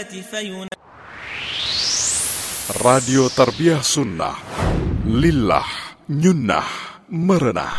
Radio Tarbiyah Sunnah Lillah Nyunnah Merenah.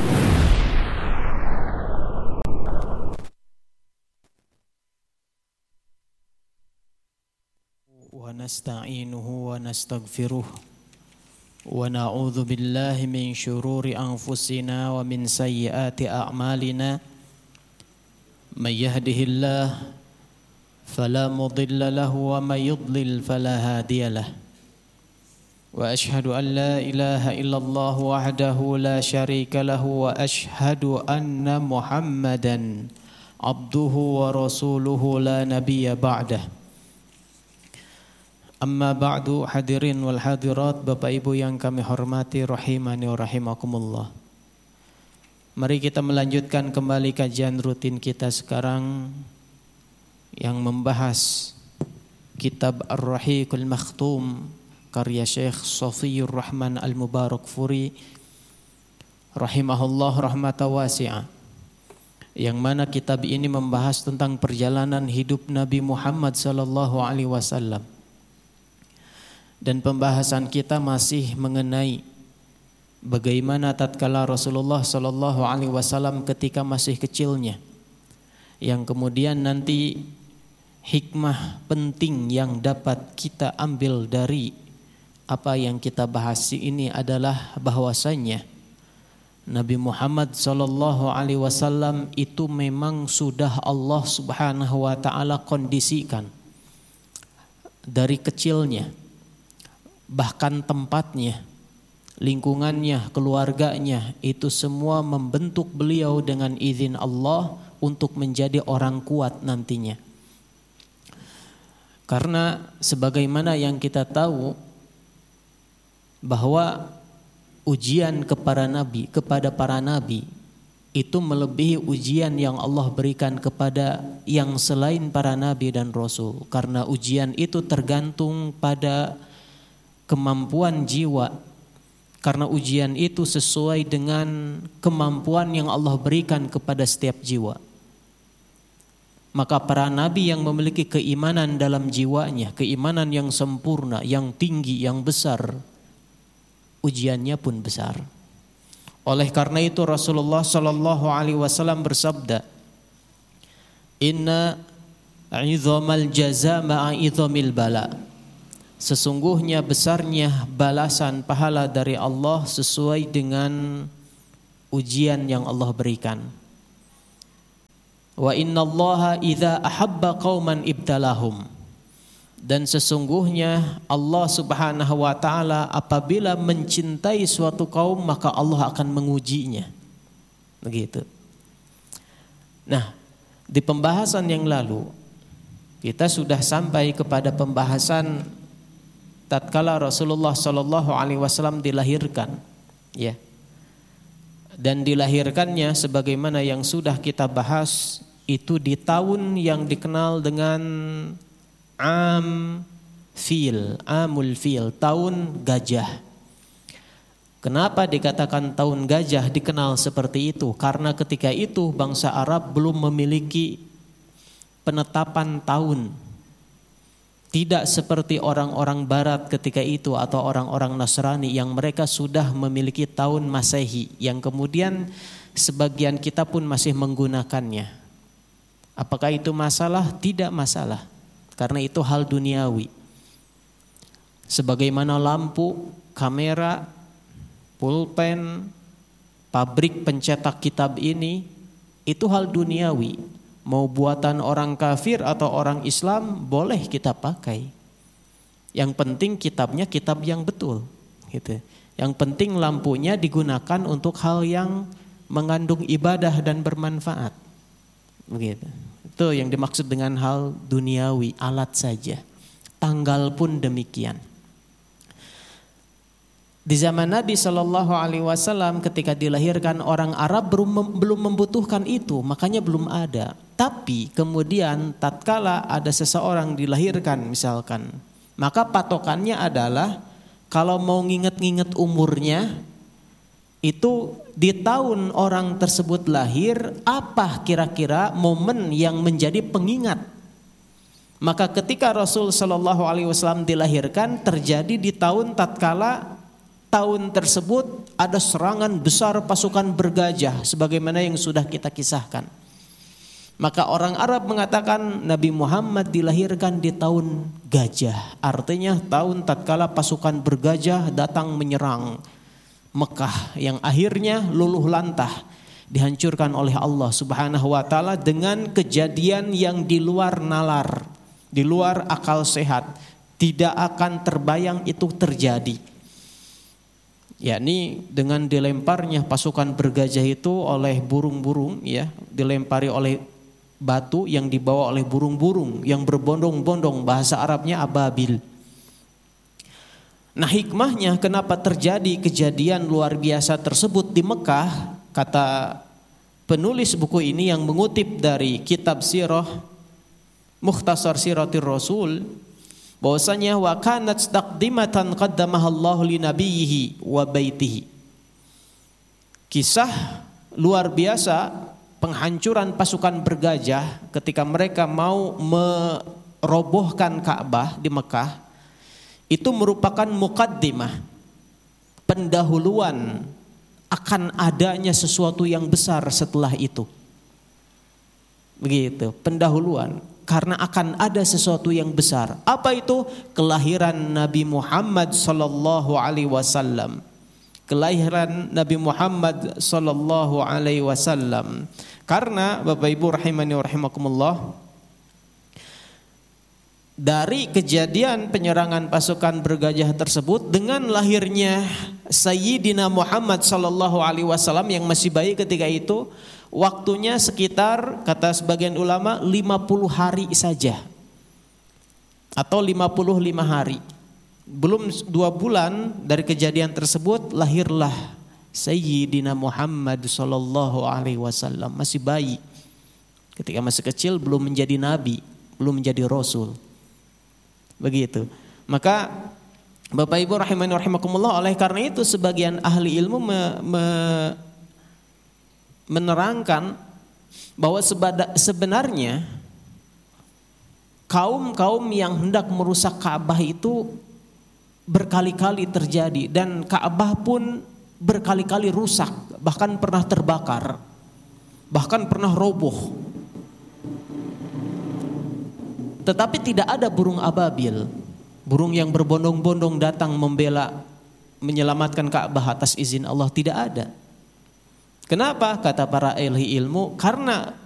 Wa nasta'inuhu wa nastaghfiruh wa na'udzu billahi min syururi anfusina wa min sayyiati a'malina. May yahdihillahu fala mudilla lahu wa may yudlil fala hadiya lahu. Wa ashhadu an la ilaha illallah wahdahu la syarika lahu wa ashhadu anna Muhammadan abduhu wa rasuluhu la nabiyya ba'dah. Amma ba'du, hadirin wal hadirat, Bapak Ibu yang kami hormati rahimani wa rahimakumullah. Mari kita melanjutkan kembali kajian rutin kita sekarang yang membahas kitab Ar-Rahiqul Makhtum karya Syekh Shafiyur Rahman Al-Mubarakfuri rahimahullah rahmatan wasi'ah, yang mana kitab ini membahas tentang perjalanan hidup Nabi Muhammad sallallahu alaihi wasallam. Dan pembahasan kita masih mengenai bagaimana tatkala Rasulullah sallallahu alaihi wasallam ketika masih kecilnya, yang kemudian nanti hikmah penting yang dapat kita ambil dari apa yang kita bahas ini adalah bahwasanya Nabi Muhammad sallallahu alaihi wasallam itu memang sudah Allah Subhanahu wa taala kondisikan dari kecilnya, bahkan tempatnya, lingkungannya, keluarganya, itu semua membentuk beliau dengan izin Allah untuk menjadi orang kuat nantinya. Karena sebagaimana yang kita tahu bahwa ujian kepada para nabi itu melebihi ujian yang Allah berikan kepada yang selain para nabi dan rasul. Karena ujian itu tergantung pada kemampuan jiwa. Karena ujian itu sesuai dengan kemampuan yang Allah berikan kepada setiap jiwa. Maka para nabi yang memiliki keimanan dalam jiwanya, keimanan yang sempurna, yang tinggi, yang besar, ujiannya pun besar. Oleh karena itu Rasulullah sallallahu alaihi wasallam bersabda, "Inna 'idhamal jaza ma'a 'idhamil bala." Sesungguhnya besarnya balasan pahala dari Allah sesuai dengan ujian yang Allah berikan. Wa innallaha idza ahabba qauman ibtalahum. Dan sesungguhnya Allah Subhanahu wa taala apabila mencintai suatu kaum maka Allah akan mengujinya. Begitu. Nah, di pembahasan yang lalu kita sudah sampai kepada pembahasan tatkala Rasulullah sallallahu alaihi wasallam dilahirkan, ya. Dan dilahirkannya sebagaimana yang sudah kita bahas itu di tahun yang dikenal dengan Amul Fil, tahun gajah. Kenapa dikatakan tahun gajah dikenal seperti itu? Karena ketika itu bangsa Arab belum memiliki penetapan tahun. Tidak seperti orang-orang barat ketika itu atau orang-orang Nasrani yang mereka sudah memiliki tahun Masehi, yang kemudian sebagian kita pun masih menggunakannya. Apakah itu masalah? Tidak masalah. Karena itu hal duniawi. Sebagaimana lampu, kamera, pulpen, pabrik pencetak kitab ini, itu hal duniawi. Mau buatan orang kafir atau orang Islam boleh kita pakai. Yang penting kitabnya kitab yang betul, gitu. Yang penting lampunya digunakan untuk hal yang mengandung ibadah dan bermanfaat, begitu. Itu yang dimaksud dengan hal duniawi, alat saja. Tanggal pun demikian. Di zaman Nabi Shallallahu Alaihi Wasallam ketika dilahirkan orang Arab belum membutuhkan itu, makanya belum ada. Tapi kemudian tatkala ada seseorang dilahirkan misalkan, maka patokannya adalah kalau mau nginget-nginget umurnya, itu di tahun orang tersebut lahir, apa kira-kira momen yang menjadi pengingat Maka ketika Rasul sallallahu alaihi wasallam dilahirkan, terjadi di tahun tatkala tahun tersebut ada serangan besar pasukan bergajah sebagaimana yang sudah kita kisahkan. Maka orang Arab mengatakan Nabi Muhammad dilahirkan di tahun gajah. Artinya tahun tatkala pasukan bergajah datang menyerang Mekah yang akhirnya luluh lantah, dihancurkan oleh Allah Subhanahu wa taala dengan kejadian yang di luar nalar, di luar akal sehat. Tidak akan terbayang itu terjadi. Yakni dengan dilemparnya pasukan bergajah itu oleh burung-burung, ya, dilempari oleh batu yang dibawa oleh burung-burung yang berbondong-bondong, bahasa Arabnya ababil. Nah, hikmahnya kenapa terjadi kejadian luar biasa tersebut di Mekah, kata penulis buku ini yang mengutip dari kitab sirah Mukhtasar Siratir Rasul, bahwasanya wa kanat taqdimatan qaddamaha Allah li nabiyhi wa baitihi. Kisah luar biasa penghancuran pasukan bergajah ketika mereka mau merobohkan Ka'bah di Mekah itu merupakan muqaddimah, pendahuluan akan adanya sesuatu yang besar setelah itu. Begitu, pendahuluan karena akan ada sesuatu yang besar. Apa itu? Kelahiran Nabi Muhammad sallallahu alaihi wasallam. Kelahiran Nabi Muhammad sallallahu alaihi wasallam. Karena Bapak Ibu rahimani wa rahimakumullah, dari kejadian penyerangan pasukan bergajah tersebut dengan lahirnya Sayyidina Muhammad sallallahu alaihi wasallam yang masih bayi ketika itu, waktunya sekitar kata sebagian ulama 50 hari saja atau 55 hari. Belum 2 bulan dari kejadian tersebut lahirlah Sayyidina Muhammad sallallahu alaihi wasallam, masih bayi. Ketika masih kecil belum menjadi nabi, belum menjadi rasul. Begitu. Maka Bapak Ibu rahimani wa rahimakumullah, oleh karena itu sebagian ahli ilmu menerangkan bahwa sebenarnya kaum-kaum yang hendak merusak Ka'bah itu berkali-kali terjadi dan Ka'bah pun berkali-kali rusak, bahkan pernah terbakar, bahkan pernah roboh. Tetapi tidak ada burung ababil, burung yang berbondong-bondong datang membela, menyelamatkan Ka'bah atas izin Allah, tidak ada. Kenapa? Kata para ahli ilmu, karena